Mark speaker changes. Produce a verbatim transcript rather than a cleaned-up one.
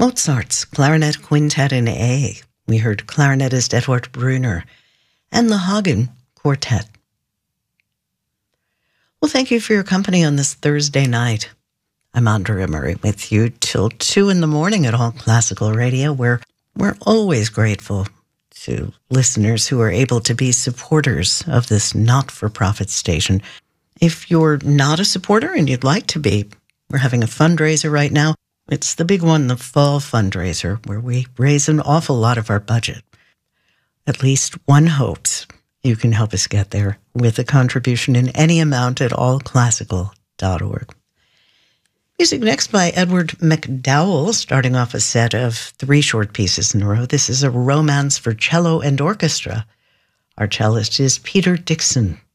Speaker 1: Mozart's Clarinet Quintet in A. We heard clarinetist Edward Brunner and the Hagen Quartet. Well, thank you for your company on this Thursday night. I'm Andrea Murray with you till two in the morning at All Classical Radio, where we're always grateful to listeners who are able to be supporters of this not-for-profit station. If you're not a supporter and you'd like to be, we're having a fundraiser right now. It's the big one, the fall fundraiser, where we raise an awful lot of our budget. At least one hopes you can help us get there with a contribution in any amount at all classical dot org. Music next by Edward MacDowell, starting off a set of three short pieces in a row. This is a romance for cello and orchestra. Our cellist is Peter Dixon.